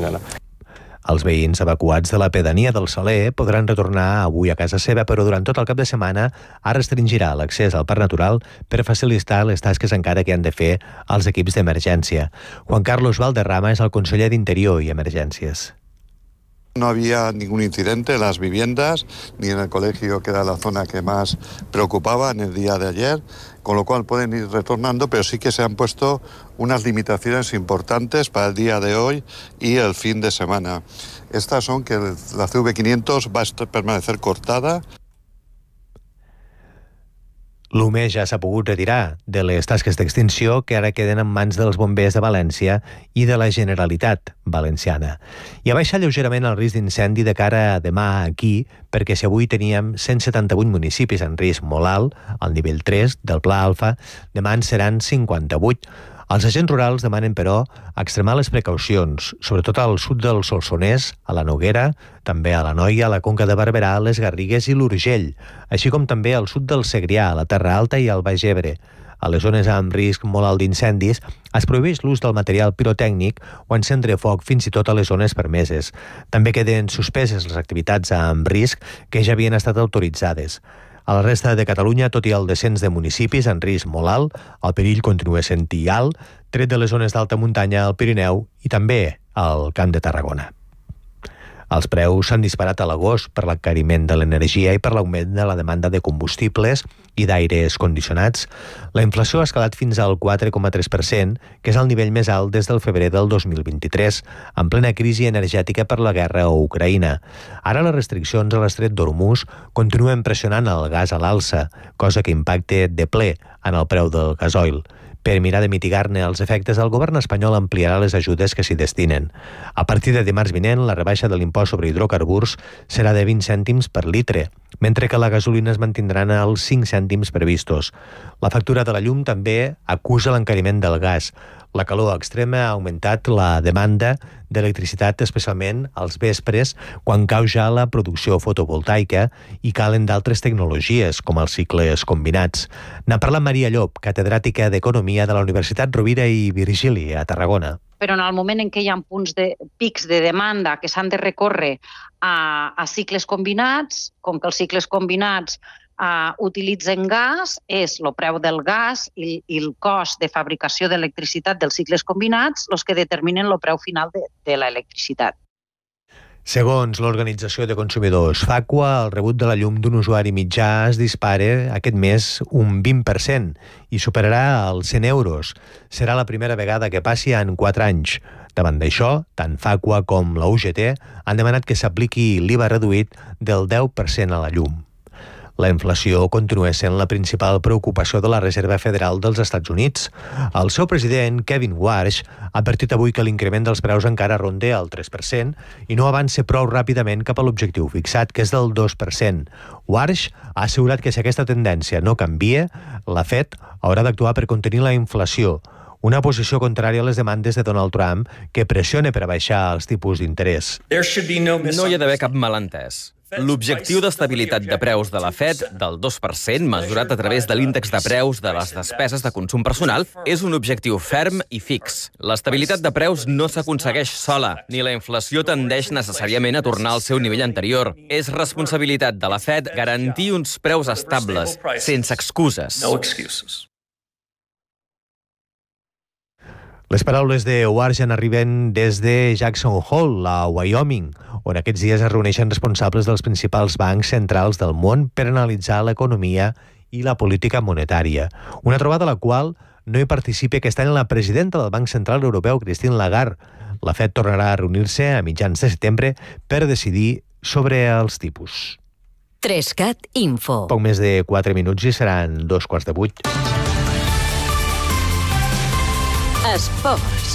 mañana. Els veïns evacuats de la pedania del Saler podran retornar avui a casa seva, però durant tot el cap de setmana es restringirà l'accés al Parc Natural per facilitar les tasques encara que han de fer els equips d'emergència. Juan Carlos Valderrama és el conseller d'Interior i Emergències. No había ningún incidente en las viviendas ni en el colegio, que era la zona que más preocupaba en el día de ayer, con lo cual pueden ir retornando, pero sí que se han puesto unas limitaciones importantes para el día de hoy y el fin de semana. Estas son que la CV500 va a permanecer cortada. L'UME ja s'ha pogut retirar de les tasques d'extinció que ara queden en mans dels bombers de València i de la Generalitat Valenciana. I ha baixat lleugerament el risc d'incendi de cara a demà aquí, perquè si avui teníem 178 municipis en risc molt alt, al nivell 3 del Pla Alfa, demà en seran 58. Els agents rurals demanen, però, extremar les precaucions, sobretot al sud del Solsonès, a la Noguera, també a la Noia, a la Conca de Barberà, les Garrigues i l'Urgell, així com també al sud del Segrià, a la Terra Alta i al Baix Ebre. A les zones amb risc molt alt d'incendis es prohibeix l'ús del material pirotècnic o encendre foc fins i tot a les zones permeses. També queden suspeses les activitats amb risc que ja havien estat autoritzades. A la resta de Catalunya, tot i el descens de municipis en risc molt alt, el perill continua sent alt, tret de les zones d'alta muntanya al Pirineu i també al Camp de Tarragona. Els preus s'han disparat a l'agost per l'encariment de l'energia i per l'augment de la demanda de combustibles i d'aires condicionats. La inflació ha escalat fins al 4,3%, que és el nivell més alt des del febrer del 2023, en plena crisi energètica per la guerra a Ucraïna. Ara les restriccions a l'estret d'Hormuz continuen pressionant el gas a l'alça, cosa que impacta de ple en el preu del gasoil. Per mirar de mitigar-ne els efectes, el govern espanyol ampliarà les ajudes que s'hi destinen. A partir de dimarts vinent, la rebaixa de l'impost sobre hidrocarburs serà de 20 cèntims per litre, mentre que la gasolina es mantindran als 5 cèntims previstos. La factura de la llum també acusa l'encariment del gas. La calor extrema ha augmentat la demanda d'electricitat, especialment als vespres, quan cau ja la producció fotovoltaica i calen d'altres tecnologies, com els cicles combinats. N'ha parlat Maria Llop, catedràtica d'Economia de la Universitat Rovira i Virgili, a Tarragona. Però en el moment en què hi ha pics de demanda que s'han de recórrer a cicles combinats, com que els cicles combinats utilitzen gas, és el preu del gas i el cost de fabricació d'electricitat dels cicles combinats els que determinen el preu final de l'electricitat. Segons l'Organització de Consumidors FACUA, el rebut de la llum d'un usuari mitjà es dispara aquest mes un 20% i superarà els 100 euros. Serà la primera vegada que passi en 4 anys. Davant d'això, tant FACUA com la UGT han demanat que s'apliqui l'IVA reduït del 10% a la llum. La inflació continua sent la principal preocupació de la Reserva Federal dels Estats Units. El seu president, Kevin Warsh, ha advertit avui que l'increment dels preus encara ronda el 3% i no avança prou ràpidament cap a l'objectiu fixat, que és del 2%. Warsh ha assegurat que si aquesta tendència no canvia, la Fed haurà d'actuar per contenir la inflació, una posició contrària a les demandes de Donald Trump, que pressiona per abaixar els tipus d'interès. No hi ha d'haver cap malentès. L'objectiu d'estabilitat de preus de la Fed del 2%, mesurat a través de l'índex de preus de les despeses de consum personal, és un objectiu ferm i fix. L'estabilitat de preus no s'aconsegueix sola, ni la inflació tendeix necessàriament a tornar al seu nivell anterior. És responsabilitat de la Fed garantir uns preus estables, sense excuses. Les paraules de Warsh arriben des de Jackson Hole, a Wyoming, on aquests dies es reuneixen responsables dels principals bancs centrals del món per analitzar l'economia i la política monetària. Una trobada a la qual no hi participa aquest any la presidenta del Banc Central Europeu, Christine Lagarde. La Fed tornarà a reunir-se a mitjans de setembre per decidir sobre els tipus. 3CAT Info. Poc més de 4 minuts i seran 7:45. Esports.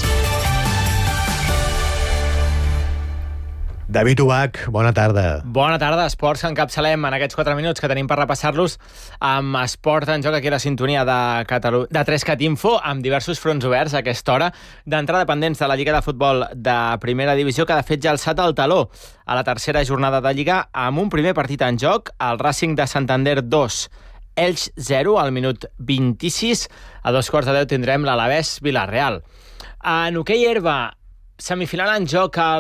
David Ubach, bona tarda. Bona tarda, esports que encapçalem en aquests 4 minuts que tenim per repassar-los amb esport en joc aquí a la sintonia de 3CAT Info, amb diversos fronts oberts a aquesta hora. D'entrada pendents de la Lliga de Futbol de Primera Divisió, que de fet ja ha alçat el taló a la tercera jornada de Lliga amb un primer partit en joc, el Racing de Santander 2, Elx 0 al minut 26. A 9:45 tindrem l'Alavés Vila-real. En hoquei herba, semifinal en joc al